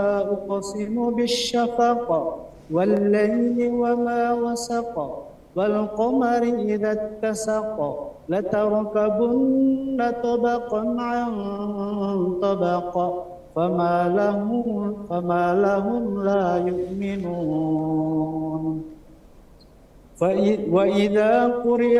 أقسم بالشفق والليل وما وسق والقمر إذا اتسق لتركبن طبقا عن طبق فما لهم لا يؤمنون وإذا قرئ